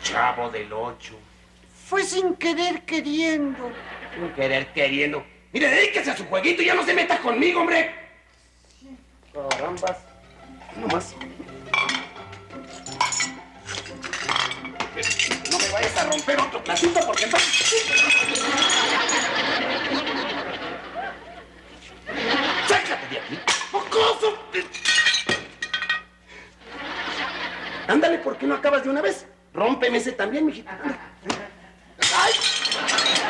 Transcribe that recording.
Chavo del Ocho. Fue sin querer queriendo. Sin querer queriendo. Mire, dedíquese a su jueguito y ya no se meta conmigo, hombre. Carambas. No más. No me vayas a romper otro platito porque entonces... ¡Sácate de aquí! ¡Mocoso! Ándale, ¿por qué no acabas de una vez? Rómpeme ese también, mijita. Anda.